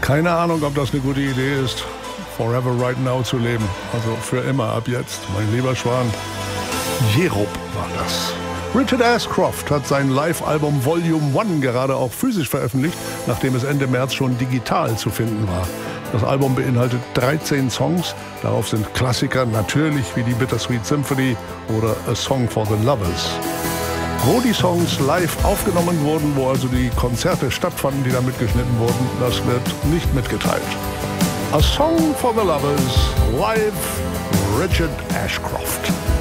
Keine Ahnung, ob das eine gute Idee ist, Forever Right Now zu leben. Also für immer ab jetzt, mein lieber Schwan. Jerob war das. Richard Ashcroft hat sein Live-Album Volume 1 gerade auch physisch veröffentlicht, nachdem es Ende März schon digital zu finden war. Das Album beinhaltet 13 Songs. Darauf sind Klassiker natürlich wie die Bittersweet Symphony oder A Song for the Lovers. Wo die Songs live aufgenommen wurden, wo also die Konzerte stattfanden, die da mitgeschnitten wurden, das wird nicht mitgeteilt. A Song for the Lovers, live Richard Ashcroft.